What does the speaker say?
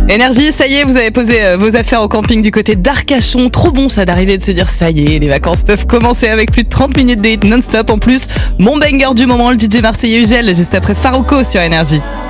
Énergie, ça y est, vous avez posé vos affaires au camping du côté d'Arcachon. Trop bon ça d'arriver de se dire ça y est, les vacances peuvent commencer avec plus de 30 minutes de hit non-stop. En plus, mon banger du moment, le DJ marseillais Ugel, juste après Farouko sur Énergie.